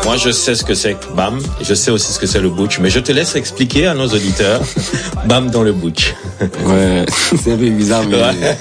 Moi, je sais ce que c'est que Bam. Je sais aussi ce que c'est le butch. Mais je te laisse expliquer à nos auditeurs Bam dans le butch. Ouais, c'est un peu bizarre, mais... Ouais.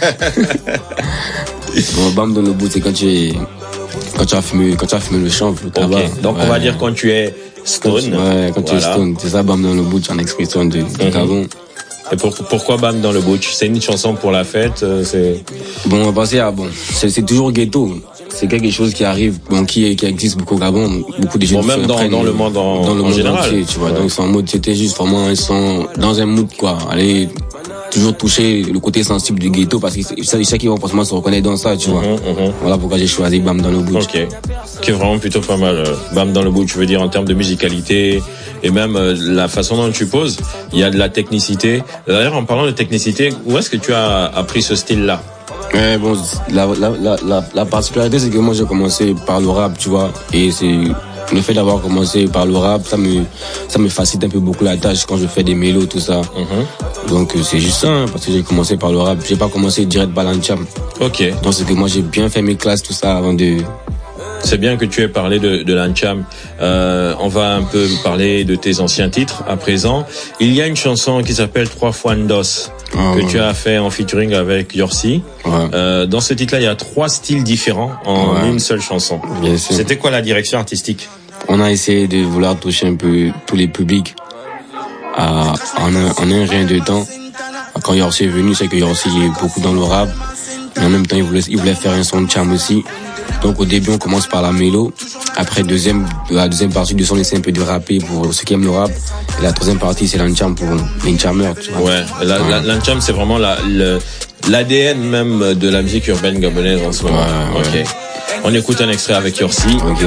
Bon, Bam dans le butch, c'est quand tu as fumé le chanvre, le tabac. Okay. Donc, on va dire quand tu es stone. Quand tu es stone. C'est ça, Bam dans le butch, en expression de Gabon. Et pourquoi Bam dans le butch? C'est une chanson pour la fête, c'est... Bon, on va passer à, c'est toujours ghetto. C'est quelque chose qui arrive, qui existe beaucoup au Gabon. Beaucoup de gens même dans le monde en général. Entier, tu vois. Ouais. Donc, c'est en mode, c'était juste vraiment, ils sont dans un mood, quoi. Aller toujours toucher le côté sensible du ghetto parce que c'est ça qui vont forcément se reconnaître dans ça, tu vois. Voilà pourquoi j'ai choisi Bam dans le butch. Ok. Qui est vraiment plutôt pas mal. Bam dans le butch, je veux dire, en termes de musicalité et même la façon dont tu poses, il y a de la technicité. D'ailleurs, en parlant de technicité, où est-ce que tu as appris ce style-là? Bon, la particularité, c'est que moi, j'ai commencé par le rap, tu vois, et c'est le fait d'avoir commencé par le rap, ça me facilite un peu beaucoup la tâche quand je fais des mélos, tout ça. Donc, c'est juste ça, hein, parce que j'ai commencé par le rap. J'ai pas commencé direct par l'Ancham. Ok. Donc, c'est que moi, j'ai bien fait mes classes, tout ça, avant de... C'est bien que tu aies parlé de l'Ancham. On va un peu parler de tes anciens titres à présent. Il y a une chanson qui s'appelle 3 fois Ndos que tu as fait en featuring avec Yorsi. Dans ce titre-là, il y a 3 styles différents en une seule chanson. Bien sûr. C'était quoi la direction artistique? On a essayé de vouloir toucher un peu tous les publics en un rien de temps. Quand Yorsi est venu, c'est que Yorsi est beaucoup dans le rap. Mais en même temps, il voulait faire un son de cham aussi. Donc au début on commence par la mélo, après la deuxième partie du son c'est un peu de rapper pour ceux qui aiment le rap, et la troisième partie c'est l'Ancham pour les chameurs, tu vois. Ouais, l'Ancham c'est vraiment l'ADN même de la musique urbaine gabonaise en ce moment. Ouais. Ok. On écoute un extrait avec Yorsi. Okay.